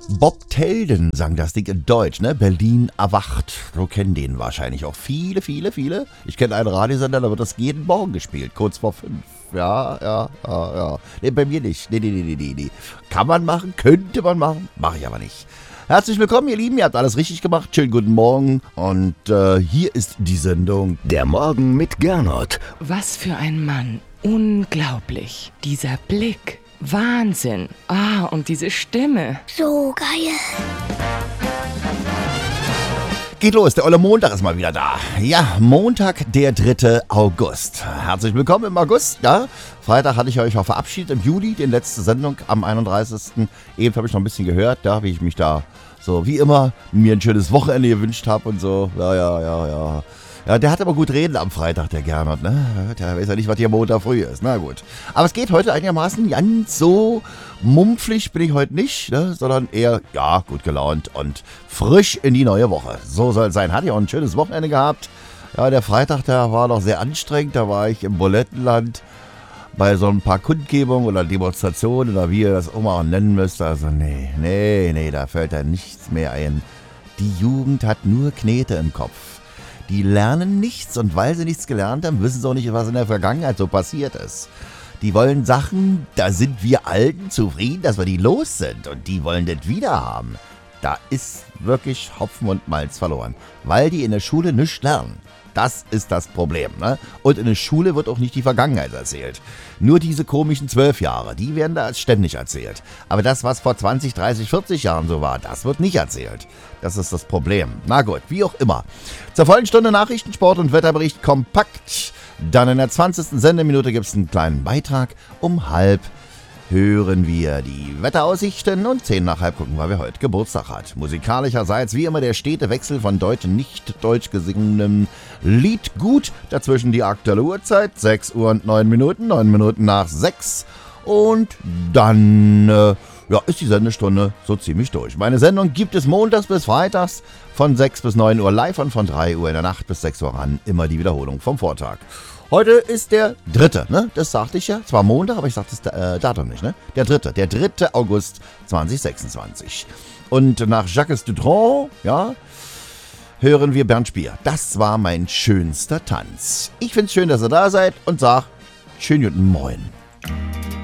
Bob Telden sang das Ding in Deutsch, ne? Berlin erwacht. So kennen den wahrscheinlich auch viele. Ich kenne einen Radiosender, da wird das jeden Morgen gespielt, kurz vor 5. Ja. Nee, bei mir nicht. Nee. Kann man machen, könnte man machen, mache ich aber nicht. Herzlich willkommen, ihr Lieben, ihr habt alles richtig gemacht. Schönen guten Morgen und hier ist die Sendung Der Morgen mit Gernot. Was für ein Mann. Unglaublich. Dieser Blick. Wahnsinn. Und diese Stimme. So geil. Geht los, der olle Montag ist mal wieder da. Ja, Montag, der 3. August. Herzlich willkommen im August, ja. Freitag hatte ich euch auch verabschiedet, im Juli, die letzte Sendung am 31. Eben habe ich noch ein bisschen gehört, ja, wie ich mich da so wie immer mir ein schönes Wochenende gewünscht habe und so. Ja. Ja, der hat aber gut reden am Freitag, der Gernot, ne? Der weiß ja nicht, was hier Montag früh ist, na gut. Aber es geht heute einigermaßen ganz so mumpflich bin ich heute nicht, ne? Sondern eher, ja, gut gelaunt und frisch in die neue Woche. So soll es sein. Hatte ich auch ein schönes Wochenende gehabt. Ja, der Freitag, der war noch sehr anstrengend. Da war ich im Bulettenland bei so ein paar Kundgebungen oder Demonstrationen oder wie ihr das auch mal nennen müsst. Also nee, da fällt da nichts mehr ein. Die Jugend hat nur Knete im Kopf. Die lernen nichts und weil sie nichts gelernt haben, wissen sie auch nicht, was in der Vergangenheit so passiert ist. Die wollen Sachen, da sind wir Alten zufrieden, dass wir die los sind und die wollen das wieder haben. Da ist wirklich Hopfen und Malz verloren, weil die in der Schule nichts lernen. Das ist das Problem, ne? Und in der Schule wird auch nicht die Vergangenheit erzählt. Nur diese komischen 12 Jahre, die werden da ständig erzählt. Aber das, was vor 20, 30, 40 Jahren so war, das wird nicht erzählt. Das ist das Problem. Na gut, wie auch immer. Zur vollen Stunde Nachrichten, Sport und Wetterbericht kompakt. Dann in der 20. Sendeminute gibt es einen kleinen Beitrag. Um 12:30 hören wir die Wetteraussichten und 10:10 gucken wir, wer heute Geburtstag hat. Musikalischerseits wie immer der stete Wechsel von deutsch und nicht deutsch gesingenem Lied gut. Dazwischen die aktuelle Uhrzeit, 6 Uhr und 9 Minuten, 9 Minuten nach 6. Und dann ist die Sendestunde so ziemlich durch. Meine Sendung gibt es montags bis freitags von 6 bis 9 Uhr live und von 3 Uhr in der Nacht bis 6 Uhr ran. Immer die Wiederholung vom Vortag. Heute ist der 3., ne? Das sagte ich ja. Zwar Montag, aber ich sagte das Datum nicht, ne? Der 3. August 2026. Und nach Jacques Dutronc, ja, hören wir Bernd Spier. Das war mein schönster Tanz. Ich find's schön, dass ihr da seid und sag schönen guten Moin.